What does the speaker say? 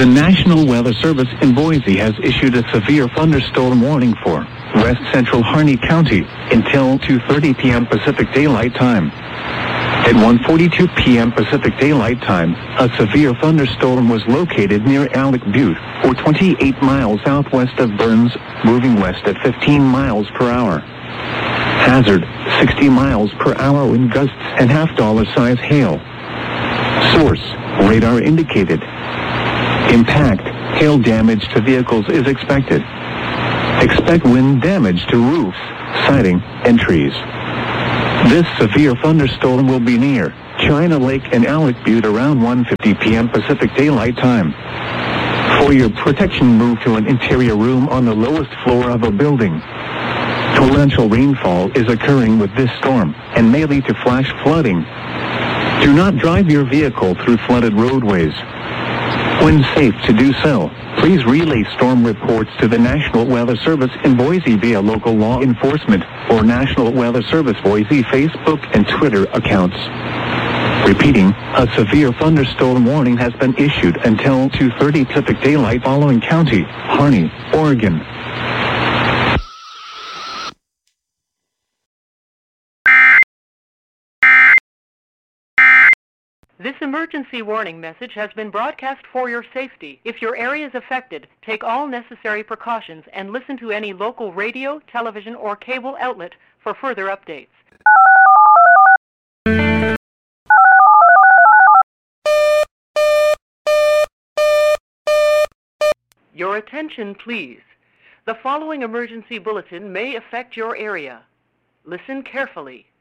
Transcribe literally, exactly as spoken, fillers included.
The National Weather Service in Boise has issued a severe thunderstorm warning for West Central Harney County until two thirty p.m. Pacific Daylight Time. At one forty-two p.m. Pacific Daylight Time, a severe thunderstorm was located near Alec Butte, or twenty-eight miles southwest of Burns, moving west at fifteen miles per hour. Hazard, sixty miles per hour wind gusts and half-dollar size hail. Source, radar indicated. Impact, hail damage to vehicles is expected. Expect wind damage to roofs, siding, and trees. This severe thunderstorm will be near China Lake and Alec Butte around one fifty p.m. Pacific Daylight Time. For your protection, move to an interior room on the lowest floor of a building. Torrential rainfall is occurring with this storm and may lead to flash flooding. Do not drive your vehicle through flooded roadways. When safe to do so, please relay storm reports to the National Weather Service in Boise via local law enforcement or National Weather Service Boise Facebook and Twitter accounts. Repeating, a severe thunderstorm warning has been issued until two thirty Pacific Daylight following County, Harney, Oregon. This emergency warning message has been broadcast for your safety. If your area is affected, take all necessary precautions and listen to any local radio, television, or cable outlet for further updates. Your attention, please. The following emergency bulletin may affect your area. Listen carefully.